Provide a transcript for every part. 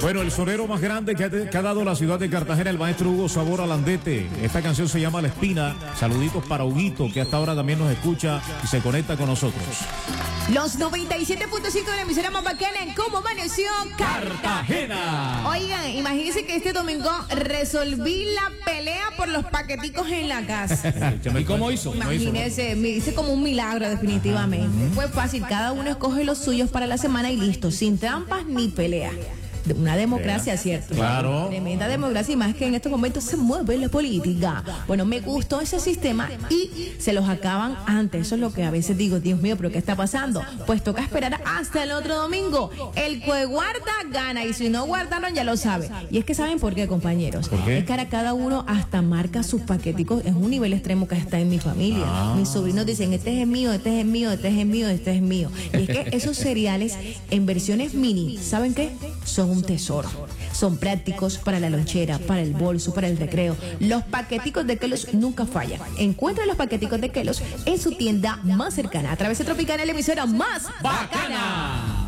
Bueno, el sonero más grande que ha dado la ciudad de Cartagena, el maestro Hugo Sabor Alandete. Esta canción se llama La Espina. Saluditos para Huguito, que hasta ahora también nos escucha y se conecta con nosotros. Los 97.5 de la emisora más bacana en Cómo Amaneció Cartagena. Oigan, imagínense que este domingo resolví la pelea por los paqueticos en la casa. ¿Y cómo hizo? Imagínense, me hice como un milagro definitivamente. Fue fácil, cada uno escoge los suyos para la semana y listo, sin trampas ni pelea. Una democracia, ¿cierto? Claro. Tremenda democracia, y más que en estos momentos se mueve la política. Bueno, me gustó ese sistema y se los acaban antes. Eso es lo que a veces digo, Dios mío, ¿pero qué está pasando? Pues toca esperar hasta el otro domingo. El que guarda, gana. Y si no guardaron, ya lo sabe. Y es que ¿saben por qué, compañeros? ¿Por qué? Es que ahora cada uno hasta marca sus paqueticos. Es un nivel extremo que está en mi familia. Mis sobrinos dicen, este es el mío, este es el mío, este es el mío, este es mío. Y es que esos cereales en versiones mini, ¿saben qué? Son un tesoro. Son prácticos para la lonchera, para el bolso, para el recreo. Los paqueticos de Kellogg's nunca fallan. Encuentra los paqueticos de Kellogg's en su tienda más cercana. A través de Tropicana, la emisora más bacana.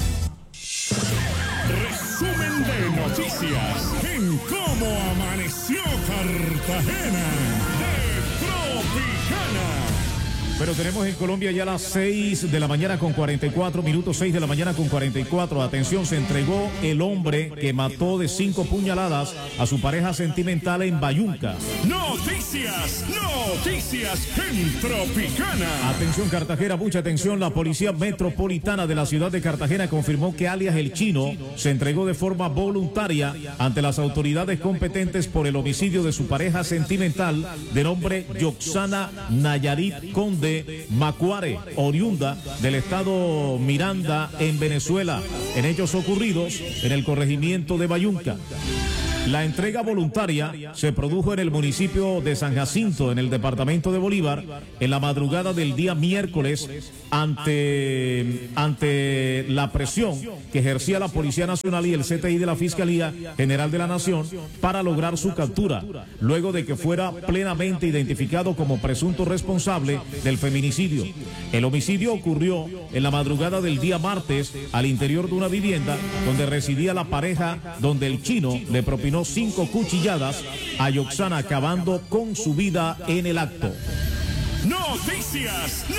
Resumen de noticias en Cómo Amaneció Cartagena de Tropicana. Pero tenemos en Colombia ya las 6 de la mañana con 44 minutos, 6 de la mañana con 44. Atención, se entregó el hombre que mató de 5 puñaladas a su pareja sentimental en Bayunca. Noticias en Tropicana. Atención, Cartagena, mucha atención. La Policía Metropolitana de la ciudad de Cartagena confirmó que alias El Chino se entregó de forma voluntaria ante las autoridades competentes por el homicidio de su pareja sentimental de nombre Yoxana Nayarit Conde Macuare, oriunda del estado Miranda en Venezuela, en hechos ocurridos en el corregimiento de Bayunca. La entrega voluntaria se produjo en el municipio de San Jacinto, en el departamento de Bolívar, en la madrugada del día miércoles, ante la presión que ejercía la Policía Nacional y el CTI de la Fiscalía General de la Nación para lograr su captura, luego de que fuera plenamente identificado como presunto responsable del feminicidio. El homicidio ocurrió en la madrugada del día martes al interior de una vivienda donde residía la pareja, donde el Chino le propinó 5 cuchilladas a Yoxana, acabando con su vida en el acto. Noticias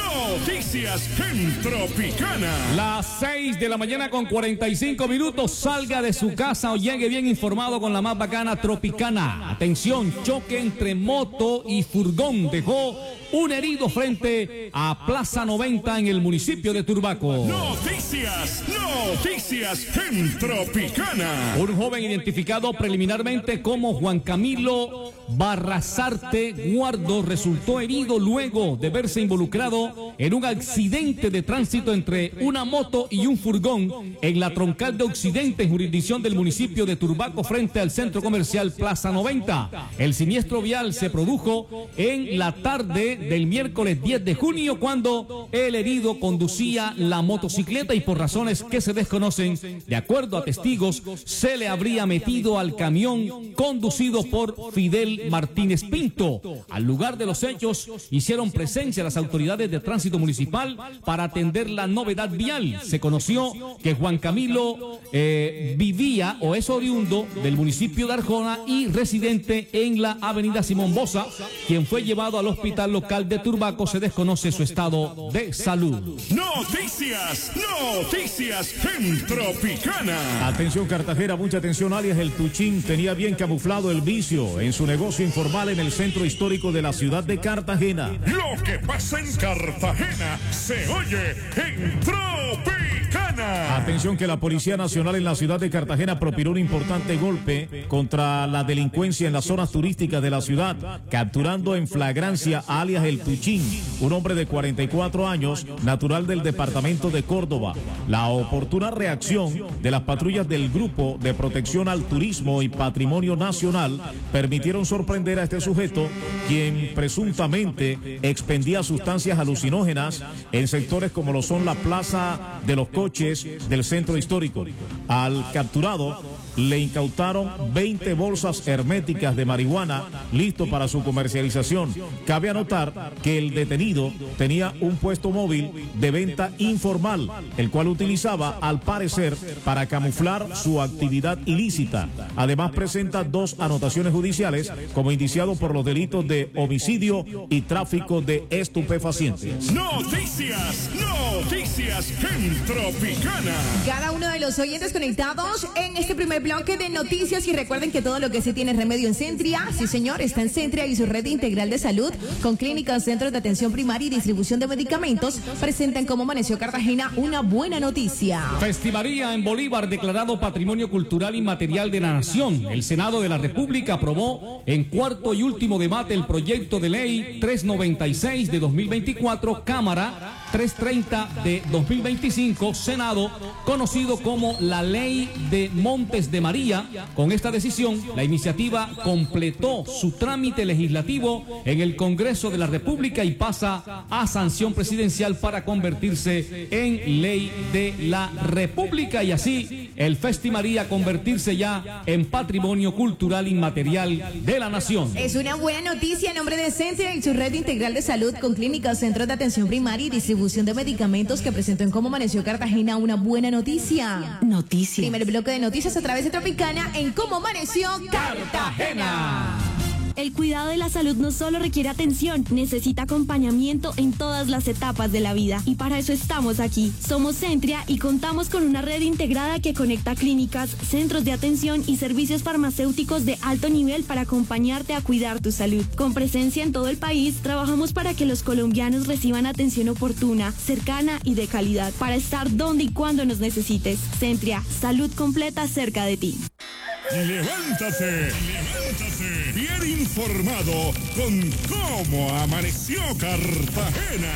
en Tropicana. Las 6 de la mañana con 45 minutos. Salga de su casa o llegue bien informado con la más bacana Tropicana. Atención, choque entre moto y furgón dejó un herido frente a Plaza 90 en el municipio de Turbaco. Noticias en Tropicana. Un joven identificado preliminarmente como Juan Camilo Barrazarte Guardo resultó herido luego de verse involucrado en un accidente de tránsito entre una moto y un furgón en la troncal de Occidente, en jurisdicción del municipio de Turbaco, frente al centro comercial Plaza 90. El siniestro vial se produjo en la tarde del miércoles 10 de junio, cuando el herido conducía la motocicleta y, por razones que se desconocen, de acuerdo a testigos, se le habría metido al camión conducido por Fidel Martínez Pinto. Al lugar de los hechos hicieron presencia las autoridades de tránsito municipal para atender la novedad vial. Se conoció que Juan Camilo vivía o es oriundo del municipio de Arjona y residente en la avenida Simón Bosa, quien fue llevado al hospital local de Turbaco. Se desconoce su estado de salud. Noticias en Tropicana. Atención, Cartagena, mucha atención. Alias El Tuchín tenía bien camuflado el vicio en su negocio informal en el centro histórico de la ciudad de Cartagena. Lo que pasa en Cartagena se oye en Tropicana. Atención, que la Policía Nacional en la ciudad de Cartagena propinó un importante golpe contra la delincuencia en las zonas turísticas de la ciudad, capturando en flagrancia a alias El Tuchín, un hombre de 44 años, natural del departamento de Córdoba. La oportuna reacción de las patrullas del Grupo de Protección al Turismo y Patrimonio Nacional permitieron sorprender a este sujeto, quien presuntamente expendía sustancias alucinógenas en sectores como lo son la Plaza de los Coches del centro histórico. Al capturado le incautaron 20 bolsas herméticas de marihuana, listo para su comercialización. Cabe anotar constatar que el detenido tenía un puesto móvil de venta informal, el cual utilizaba, al parecer, para camuflar su actividad ilícita. Además, presenta 2 anotaciones judiciales como indiciado por los delitos de homicidio y tráfico de estupefacientes. Noticias en Tropicana. Cada uno de los oyentes conectados en este primer bloque de noticias, y recuerden que todo lo que se tiene remedio en Centria. Sí, señor, está en Centria y su red integral de salud con clínicas, centros de atención primaria y distribución de medicamentos presentan Cómo Amaneció Cartagena una buena noticia. Festimaría en Bolívar declarado Patrimonio Cultural Inmaterial de la Nación. El Senado de la República aprobó en cuarto y último debate el proyecto de ley 396 de 2024, Cámara 330 de 2025, Senado, conocido como la Ley de Montes de María. Con esta decisión, la iniciativa completó su trámite legislativo en el Congreso de la República y pasa a sanción presidencial para convertirse en ley de la República, y así el Festimaría convertirse ya en Patrimonio Cultural Inmaterial de la Nación. Es una buena noticia en nombre de Centria y su red integral de salud con clínicas, centros de atención primaria y distribución de medicamentos que presentó en Cómo Amaneció Cartagena una buena noticia. Noticias. Primer bloque de noticias a través de Tropicana en Cómo Amaneció Cartagena. El cuidado de la salud no solo requiere atención, necesita acompañamiento en todas las etapas de la vida. Y para eso estamos aquí. Somos Centria y contamos con una red integrada que conecta clínicas, centros de atención y servicios farmacéuticos de alto nivel para acompañarte a cuidar tu salud. Con presencia en todo el país, trabajamos para que los colombianos reciban atención oportuna, cercana y de calidad, para estar donde y cuando nos necesites. Centria, salud completa cerca de ti. Levántate, bien informado con Cómo Amaneció Cartagena.